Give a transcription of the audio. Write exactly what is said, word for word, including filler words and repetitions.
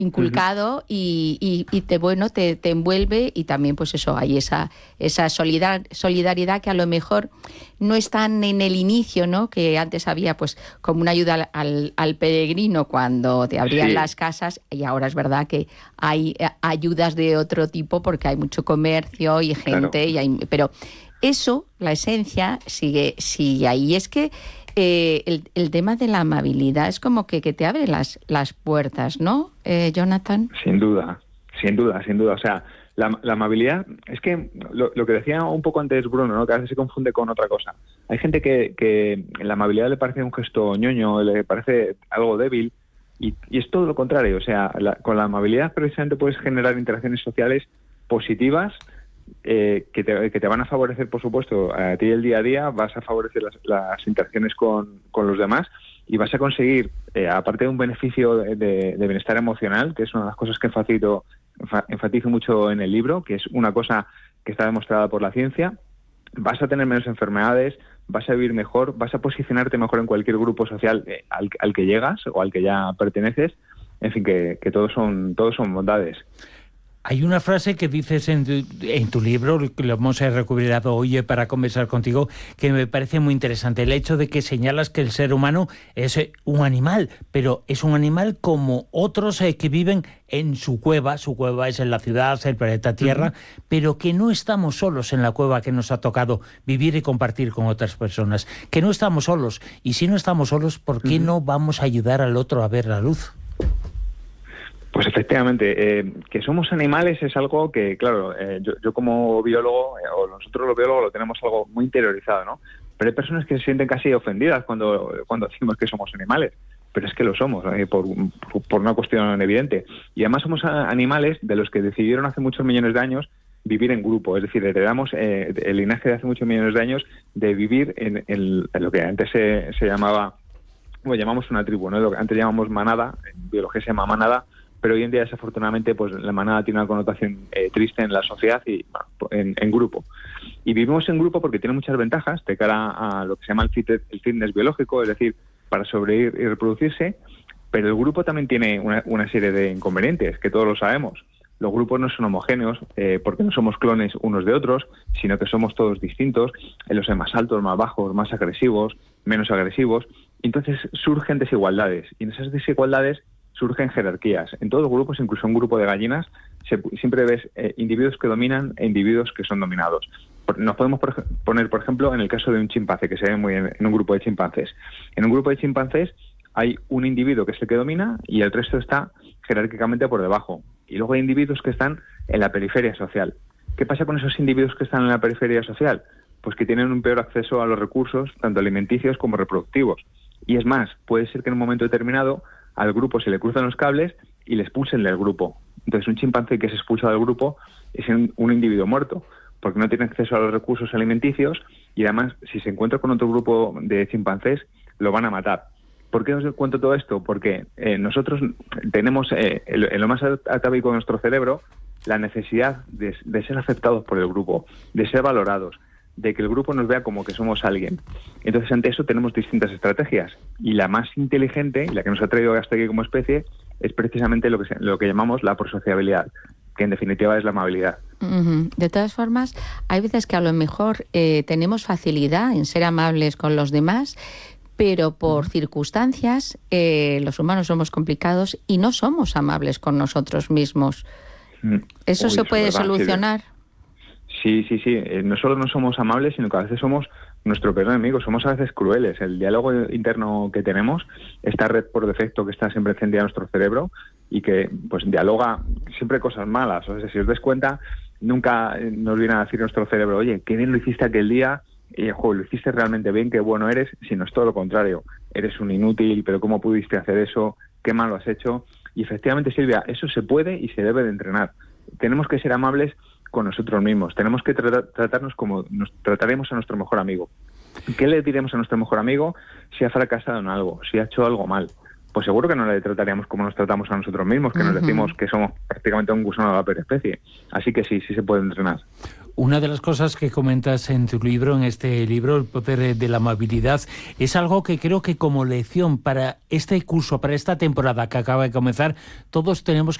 inculcado uh-huh. y, y, y te bueno te, te envuelve, y también pues eso, hay esa esa solidar, solidaridad que a lo mejor no es tan en el inicio, ¿no? Que antes había pues como una ayuda al, al, al peregrino cuando te abrían sí. las casas, y ahora es verdad que hay ayudas de otro tipo porque hay mucho comercio y gente, claro. y hay, pero eso, la esencia sigue sigue ahí. Y es que Eh, el, el tema de la amabilidad es como que, que te abre las, las puertas, ¿no, eh, Jonathan? Sin duda, sin duda, sin duda. O sea, la, la amabilidad, es que lo, lo que decía un poco antes Bruno, ¿no? Que a veces se confunde con otra cosa. Hay gente que, que la amabilidad le parece un gesto ñoño, le parece algo débil, y, y es todo lo contrario. O sea, la, con la amabilidad precisamente puedes generar interacciones sociales positivas, Eh, que, te, que te van a favorecer, por supuesto, a ti el día a día, vas a favorecer las, las interacciones con, con los demás, y vas a conseguir, eh, aparte de un beneficio de, de, de bienestar emocional, que es una de las cosas que enfatizo, enfatizo mucho en el libro, que es una cosa que está demostrada por la ciencia, vas a tener menos enfermedades, vas a vivir mejor, vas a posicionarte mejor en cualquier grupo social eh, al, al que llegas o al que ya perteneces. En fin, que, que todos son, todos son bondades. Hay una frase que dices en tu, en tu libro, que lo hemos recuperado hoy para conversar contigo, que me parece muy interesante. El hecho de que señalas que el ser humano es un animal, pero es un animal como otros eh, que viven en su cueva. Su cueva es en la ciudad, el planeta Tierra, uh-huh. pero que no estamos solos en la cueva que nos ha tocado vivir y compartir con otras personas. Que no estamos solos. Y si no estamos solos, ¿por qué uh-huh. no vamos a ayudar al otro a ver la luz? Pues efectivamente, eh, que somos animales es algo que, claro, eh, yo, yo como biólogo, eh, o nosotros los biólogos lo tenemos algo muy interiorizado, ¿no? Pero hay personas que se sienten casi ofendidas cuando, cuando decimos que somos animales, pero es que lo somos, eh, por, por una cuestión evidente. Y además somos animales de los que decidieron hace muchos millones de años vivir en grupo, es decir, heredamos eh, el linaje de hace muchos millones de años de vivir en, en, en lo que antes se, se llamaba, bueno, llamamos una tribu, ¿no? Lo que antes llamamos manada, en biología se llama manada, pero hoy en día, desafortunadamente, pues la manada tiene una connotación eh, triste en la sociedad y bueno, en, en grupo. Y vivimos en grupo porque tiene muchas ventajas de cara a lo que se llama el fitness, el fitness biológico, es decir, para sobrevivir y reproducirse, pero el grupo también tiene una, una serie de inconvenientes, que todos lo sabemos. Los grupos no son homogéneos eh, porque no somos clones unos de otros, sino que somos todos distintos. En los hay más altos, más bajos, más agresivos, menos agresivos. Entonces surgen desigualdades, y en esas desigualdades surgen jerarquías. En todos los grupos, incluso en un grupo de gallinas, se, siempre ves eh, individuos que dominan e individuos que son dominados. Nos podemos por, poner, por ejemplo, en el caso de un chimpancé, que se ve muy bien en un grupo de chimpancés. En un grupo de chimpancés hay un individuo que es el que domina y el resto está jerárquicamente por debajo. Y luego hay individuos que están en la periferia social. ¿Qué pasa con esos individuos que están en la periferia social? Pues que tienen un peor acceso a los recursos, tanto alimenticios como reproductivos. Y es más, puede ser que en un momento determinado al grupo se le cruzan los cables y le expulsen del grupo. Entonces, un chimpancé que es expulsado del grupo es un, un individuo muerto, porque no tiene acceso a los recursos alimenticios, y además, si se encuentra con otro grupo de chimpancés, lo van a matar. ¿Por qué os cuento todo esto? Porque eh, nosotros tenemos eh, en, en lo más atávico de nuestro cerebro la necesidad de, de ser aceptados por el grupo, de ser valorados, de que el grupo nos vea como que somos alguien. Entonces, ante eso tenemos distintas estrategias, y la más inteligente, y la que nos ha traído hasta aquí como especie, es precisamente lo que, se, lo que llamamos la prosociabilidad, que en definitiva es la amabilidad. Uh-huh. De todas formas, hay veces que a lo mejor eh, tenemos facilidad en ser amables con los demás, pero por uh-huh. circunstancias eh, los humanos somos complicados y no somos amables con nosotros mismos. Uh-huh. ¿Eso Uy, se puede verdad, solucionar? Sí. Sí, sí, sí. Eh, no solo no somos amables, sino que a veces somos nuestro peor enemigo. Somos a veces crueles. El diálogo interno que tenemos, esta red por defecto que está siempre encendida en nuestro cerebro y que pues dialoga siempre cosas malas. O sea, si os des cuenta, nunca nos viene a decir nuestro cerebro, oye, qué bien lo hiciste aquel día, y jo, lo hiciste realmente bien, qué bueno eres, sino es todo lo contrario. Eres un inútil, pero ¿cómo pudiste hacer eso? ¿Qué mal lo has hecho? Y efectivamente, Silvia, eso se puede y se debe de entrenar. Tenemos que ser amables con nosotros mismos. Tenemos que tratar, tratarnos como nos trataremos a nuestro mejor amigo. ¿Qué le diremos a nuestro mejor amigo si ha fracasado en algo, si ha hecho algo mal? Pues seguro que no le trataríamos como nos tratamos a nosotros mismos, que uh-huh. nos decimos que somos prácticamente un gusano de la peor especie. Así que sí, sí se puede entrenar. Una de las cosas que comentas en tu libro, en este libro, El poder de la amabilidad, es algo que creo que como lección para este curso, para esta temporada que acaba de comenzar, todos tenemos que